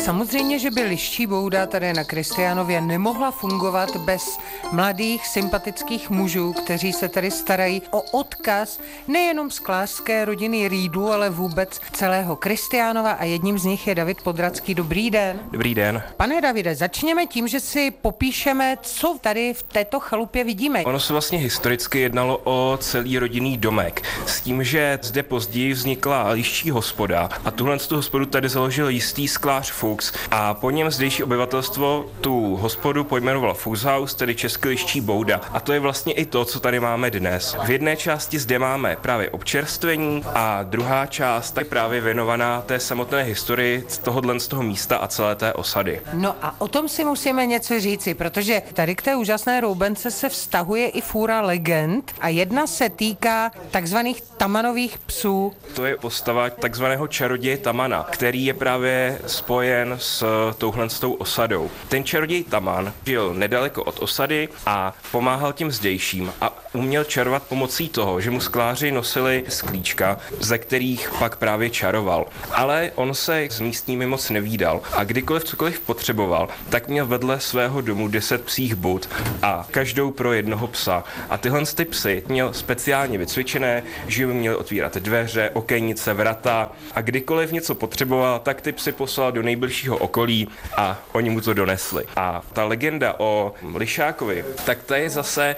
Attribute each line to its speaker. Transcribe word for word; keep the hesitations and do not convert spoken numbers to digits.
Speaker 1: Samozřejmě, že by liščí bouda tady na Kristiánově nemohla fungovat bez mladých, sympatických mužů, kteří se tady starají o odkaz nejenom sklářské rodiny Rýdů, ale vůbec celého Kristiánova a jedním z nich je David Podradský. Dobrý den.
Speaker 2: Dobrý den.
Speaker 1: Pane Davide, začněme tím, že si popíšeme, co tady v této chalupě vidíme.
Speaker 2: Ono se vlastně historicky jednalo o celý rodinný domek, s tím, že zde později vznikla liščí hospoda a tuhle tu hospodu tady založil jistý sklář Fuchs a po něm zdejší obyvatelstvo tu hospodu pojmenovalo Fuchshaus, tedy česky liščí bouda. A to je vlastně i to, co tady máme dnes. V jedné části zde máme právě občerstvení a druhá část je právě věnovaná té samotné historii z tohohle z toho místa a celé té osady.
Speaker 1: No a o tom si musíme něco říci, protože tady k té úžasné roubence se vztahuje i fůra legend a jedna se týká takzvaných Tamanových psů.
Speaker 2: To je postava takzvaného čaroděje Tamana, který je právě spojen s touhle s tou osadou. Ten čaroděj Taman žil nedaleko od osady a pomáhal těm zdejším a uměl čarovat pomocí toho, že mu skláři nosili sklíčka, ze kterých pak právě čaroval. Ale on se s místními moc nevídal a kdykoliv cokoliv potřeboval, tak měl vedle svého domu deset psích bud a každou pro jednoho psa. A tyhle ty psy měl speciálně vycvičené, že by měl otvírat dveře, okenice, vrata a kdykoliv něco potřeboval, tak ty psy poslal do nejbližšího okolí a oni mu to donesli. A ta legenda o Lišákovi, tak ta je zase